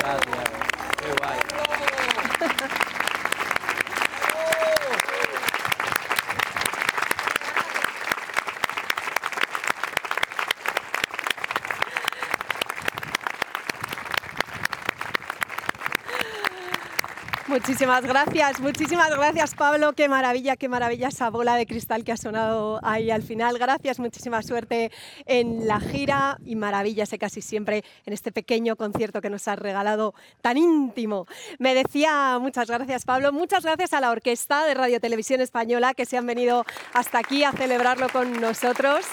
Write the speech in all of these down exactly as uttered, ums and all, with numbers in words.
Gracias. Qué guay. Muchísimas gracias, muchísimas gracias, Pablo. Qué maravilla, qué maravilla esa bola de cristal que ha sonado ahí al final. Gracias, muchísima suerte en la gira y maravillas casi siempre en este pequeño concierto que nos has regalado tan íntimo. Me decía, muchas gracias, Pablo. Muchas gracias a la orquesta de Radio Televisión Española que se han venido hasta aquí a celebrarlo con nosotros.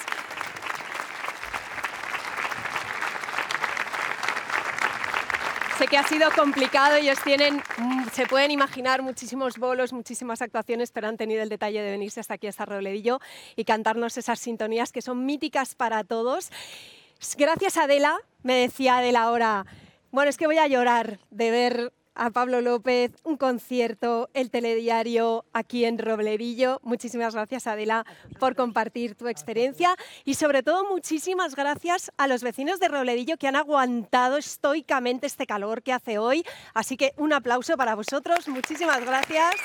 Sé que ha sido complicado, ellos tienen, se pueden imaginar muchísimos bolos, muchísimas actuaciones, pero han tenido el detalle de venirse hasta aquí, hasta Robledillo, y cantarnos esas sintonías que son míticas para todos. Gracias, Adela. Me decía Adela ahora, bueno, es que voy a llorar de ver a Pablo López, un concierto, el telediario aquí en Robledillo. Muchísimas gracias, Adela, por compartir tu experiencia y sobre todo muchísimas gracias a los vecinos de Robledillo que han aguantado estoicamente este calor que hace hoy. Así que un aplauso para vosotros. Muchísimas gracias.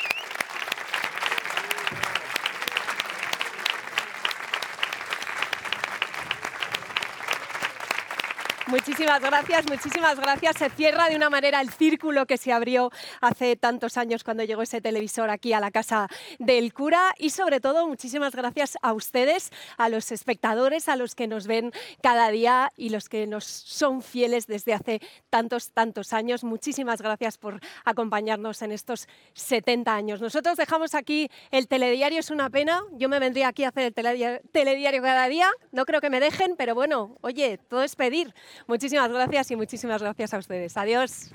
Muchísimas gracias, muchísimas gracias. Se cierra de una manera el círculo que se abrió hace tantos años cuando llegó ese televisor aquí a la casa del cura y sobre todo muchísimas gracias a ustedes, a los espectadores, a los que nos ven cada día y los que nos son fieles desde hace tantos, tantos años. Muchísimas gracias por acompañarnos en estos setenta años. Nosotros dejamos aquí el telediario, es una pena. Yo me vendría aquí a hacer el telediario, telediario cada día. No creo que me dejen, pero bueno, oye, todo es pedir. Muchísimas gracias y muchísimas gracias a ustedes. Adiós.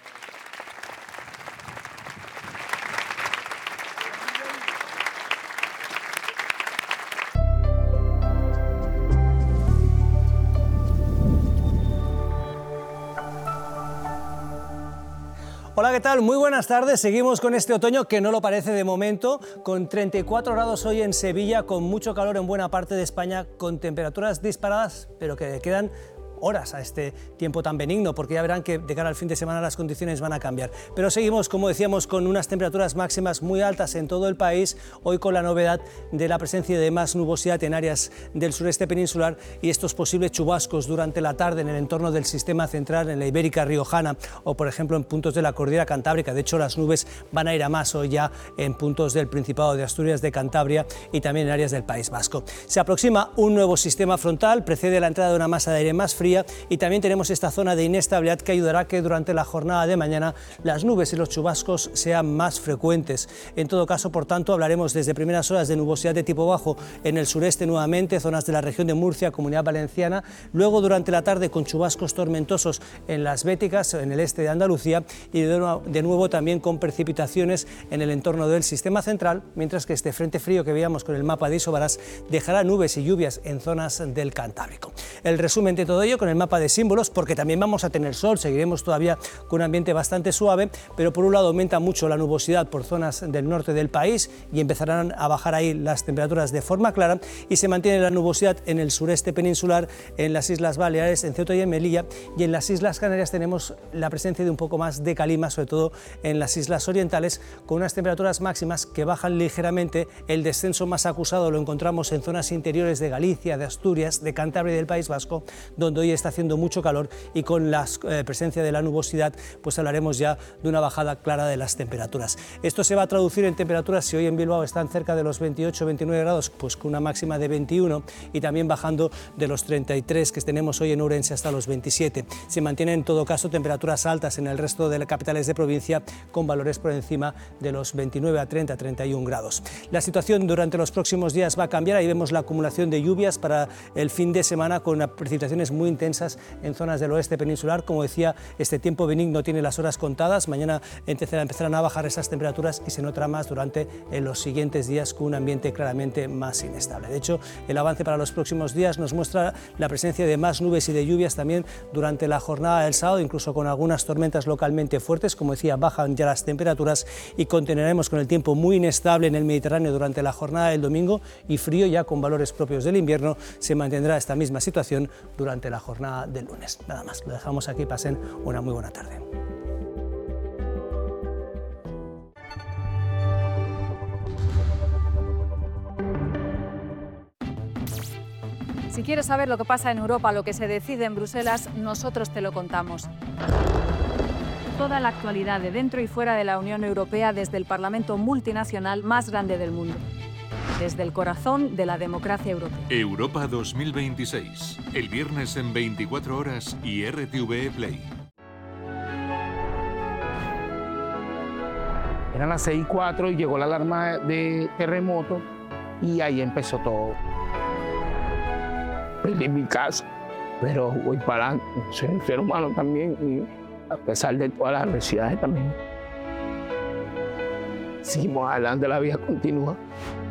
Hola, ¿qué tal? Muy buenas tardes. Seguimos con este otoño que no lo parece de momento, con treinta y cuatro grados hoy en Sevilla, con mucho calor en buena parte de España, con temperaturas disparadas, pero que quedan horas a este tiempo tan benigno, porque ya verán que de cara al fin de semana las condiciones van a cambiar. Pero seguimos, como decíamos, con unas temperaturas máximas muy altas en todo el país, hoy con la novedad de la presencia de más nubosidad en áreas del sureste peninsular y estos posibles chubascos durante la tarde en el entorno del sistema central, en la Ibérica Riojana o, por ejemplo, en puntos de la Cordillera Cantábrica. De hecho, las nubes van a ir a más hoy ya en puntos del Principado de Asturias, de Cantabria y también en áreas del País Vasco. Se aproxima un nuevo sistema frontal, precede la entrada de una masa de aire más fría y también tenemos esta zona de inestabilidad que ayudará a que durante la jornada de mañana las nubes y los chubascos sean más frecuentes. En todo caso, por tanto, hablaremos desde primeras horas de nubosidad de tipo bajo en el sureste nuevamente, zonas de la región de Murcia, Comunidad Valenciana, luego durante la tarde con chubascos tormentosos en las Béticas, en el este de Andalucía y de nuevo, de nuevo también con precipitaciones en el entorno del sistema central, mientras que este frente frío que veíamos con el mapa de Isobaras dejará nubes y lluvias en zonas del Cantábrico. El resumen de todo ello con el mapa de símbolos, porque también vamos a tener sol, seguiremos todavía con un ambiente bastante suave, pero por un lado aumenta mucho la nubosidad por zonas del norte del país y empezarán a bajar ahí las temperaturas de forma clara y se mantiene la nubosidad en el sureste peninsular, en las Islas Baleares, en Ceuta y en Melilla, y en las Islas Canarias tenemos la presencia de un poco más de calima, sobre todo en las islas orientales, con unas temperaturas máximas que bajan ligeramente. El descenso más acusado lo encontramos en zonas interiores de Galicia, de Asturias, de Cantabria y del País Vasco, donde hoy está haciendo mucho calor y con la eh, presencia de la nubosidad pues hablaremos ya de una bajada clara de las temperaturas. Esto se va a traducir en temperaturas, si hoy en Bilbao están cerca de los veintiocho veintinueve grados, pues con una máxima de veintiuno y también bajando de los treinta y tres que tenemos hoy en Ourense hasta los veintisiete. Se mantienen en todo caso temperaturas altas en el resto de las capitales de provincia con valores por encima de los veintinueve a treinta, treinta y un grados. La situación durante los próximos días va a cambiar, ahí vemos la acumulación de lluvias para el fin de semana con precipitaciones muy intensas en zonas del oeste peninsular. Como decía, este tiempo benigno tiene las horas contadas, mañana empezarán a bajar esas temperaturas y se notará más durante los siguientes días con un ambiente claramente más inestable. De hecho, el avance para los próximos días nos muestra la presencia de más nubes y de lluvias también durante la jornada del sábado, incluso con algunas tormentas localmente fuertes. Como decía, bajan ya las temperaturas y continuaremos con el tiempo muy inestable en el Mediterráneo durante la jornada del domingo y frío ya con valores propios del invierno. Se mantendrá esta misma situación durante la jornada del lunes. Nada más, lo dejamos aquí, pasen una muy buena tarde. Si quieres saber lo que pasa en Europa, lo que se decide en Bruselas, nosotros te lo contamos. Toda la actualidad de dentro y fuera de la Unión Europea desde el Parlamento multinacional más grande del mundo. Desde el corazón de la democracia europea. Europa dos mil veintiséis, el viernes en veinticuatro horas y R T V E Play. Eran las seis y cuatro y llegó la alarma de terremoto y ahí empezó todo. Perdí mi casa, pero voy para adelante. Soy un ser humano también y a pesar de todas las adversidades también. Seguimos adelante, la vida continúa.